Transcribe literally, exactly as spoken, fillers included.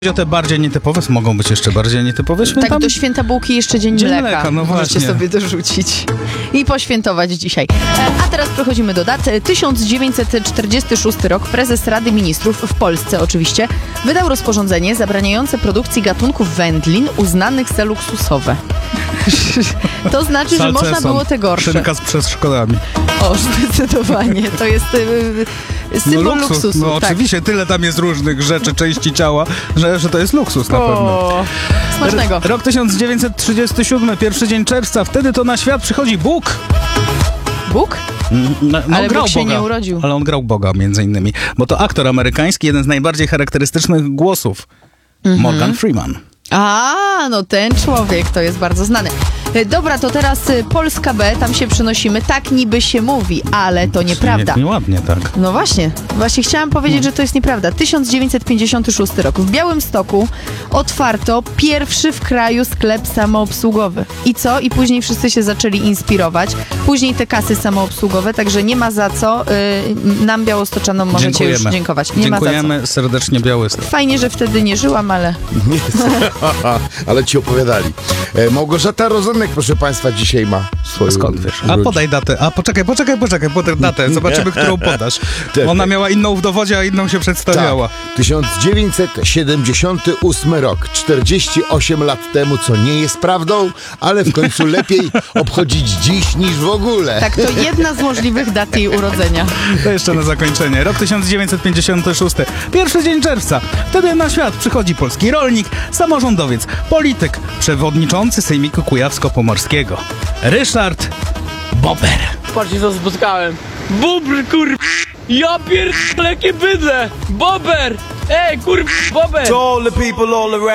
O te bardziej nietypowe, mogą być jeszcze bardziej nietypowe święta? Tak, do święta bułki jeszcze dzień, Dzień mleka. mleka, no Możecie właśnie. sobie dorzucić i poświętować dzisiaj. A teraz przechodzimy do dat. tysiąc dziewięćset czterdziesty szósty rok prezes Rady Ministrów, w Polsce oczywiście, wydał rozporządzenie zabraniające produkcji gatunków wędlin uznanych za luksusowe. To znaczy, że można było te gorsze. Szynka z przeszkodami. O, zdecydowanie. To jest y, symbol no, luksus. luksusu. No tak. oczywiście, tyle tam jest różnych rzeczy, części ciała, że, że to jest luksus na pewno. O, smacznego. R- rok tysiąc dziewięćset trzydziesty siódmy, pierwszy dzień czerwca, wtedy to na świat przychodzi Bóg. Bóg? No, no, Ale grał Bóg się Boga, nie urodził. Ale on grał Boga między innymi, bo to aktor amerykański, jeden z najbardziej charakterystycznych głosów. Mhm. Morgan Freeman. A, no ten człowiek, to jest bardzo znany. E, Dobra, to teraz y, Polska B, tam się przenosimy. Tak niby się mówi, ale to nieprawda. Nie, nieładnie, tak. No właśnie, właśnie chciałam powiedzieć, że to jest nieprawda. tysiąc dziewięćset pięćdziesiąty szósty rok. W Białymstoku otwarto pierwszy w kraju sklep samoobsługowy. I co? I później wszyscy się zaczęli inspirować. Później te kasy samoobsługowe, także nie ma za co. Y, nam białostoczanom możecie Dziękujemy. już dziękować. Nie Dziękujemy ma za serdecznie, Białystok. co. Fajnie, że wtedy nie żyłam, ale... Ale ci opowiadali. E, Małgorzata Rozenek, proszę państwa, dzisiaj ma swoją... Skąd wiesz? A urodzinę. podaj datę. A poczekaj, poczekaj, poczekaj, podaj datę. Zobaczymy, którą podasz. Ona miała inną w dowodzie, a inną się przedstawiała. Tak. tysiąc dziewięćset siedemdziesiąty ósmy rok, czterdzieści osiem lat temu, co nie jest prawdą, ale w końcu lepiej obchodzić dziś niż w ogóle. Tak, to jedna z możliwych dat jej urodzenia. To jeszcze na zakończenie. Rok tysiąc dziewięćset pięćdziesiąty szósty. Pierwszy dzień czerwca. Wtedy na świat przychodzi polski rolnik, samorządowiec, polityk, przewodniczący Sejmiku Kujawsko-Pomorskiego. Ryszard Bober. Patrzcie, co spotkałem. Bóbr, kur... Ja pierdolę, jakie bydle! Bober! Ej, kur... Bober! To all the people all around.